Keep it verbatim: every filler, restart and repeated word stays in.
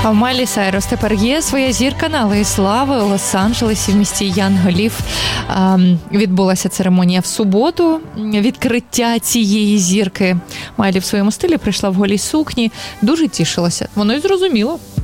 А в Майлі Сайрус тепер є своя зірка на Алеї Слави у Лос-Анджелесі в місті Янголів. Відбулася церемонія в суботу. Відкриття цієї зірки. Майлі в своєму стилі прийшла в голій сукні. Дуже тішилася. Воно й зрозуміло.